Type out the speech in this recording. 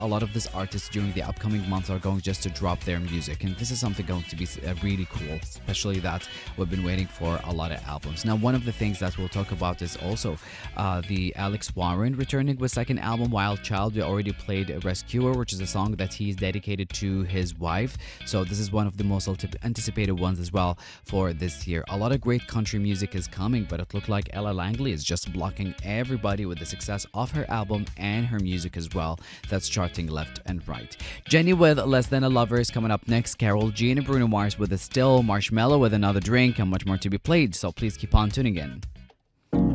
a lot of these artists during the upcoming months are going just to drop their music, and this is something going to be really cool, especially that we've been waiting for a lot of albums. Now, one of the things that we'll talk about is also the Alex Warren returning with second album, Wild Child. We already played Rescuer, which is a song that he's dedicated to his wife, so this is one of the most anticipated ones as well for this year. A lot of great country music is coming, but it looked like Ella Langley is just blocking everybody with the success of her album and her music as well. That's charting left and right. Jenny with Less Than a Lover is coming up next. Carol G and Bruno Mars with a Still, Marshmello with Another Drink, and much more to be played, so please keep on tuning in.